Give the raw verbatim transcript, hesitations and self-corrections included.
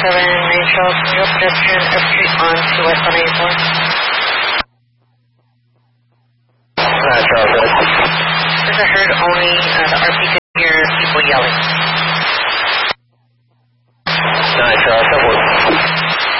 seven, main Charles, single pedestrian, F Street on to West on eighty-four. nine Charles, There's a herd only, uh, the R P could hear people yelling.